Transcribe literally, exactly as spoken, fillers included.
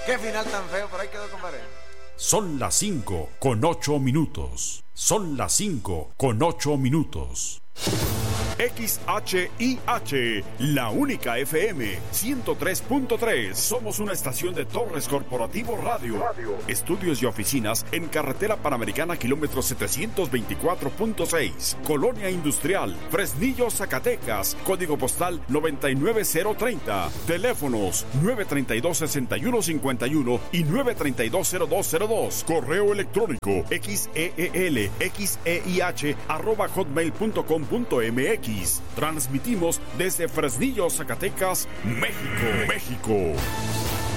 Qué final tan feo, por ahí quedó, compadre. Son las cinco con ocho minutos. Son las cinco con ocho minutos. X H I H, la única F M, ciento tres punto tres. Somos una estación de Torres Corporativo Radio. Radio. Estudios y oficinas en Carretera Panamericana, kilómetro setecientos veinticuatro punto seis. Colonia Industrial, Fresnillo, Zacatecas. Código postal noventa y nueve cero treinta. Teléfonos nueve treinta y dos, sesenta y uno cincuenta y uno y nueve treinta y dos, cero dos cero dos. Correo electrónico xeel, xeih, arroba hotmail punto com punto mx. Transmitimos desde Fresnillo, Zacatecas, México. México.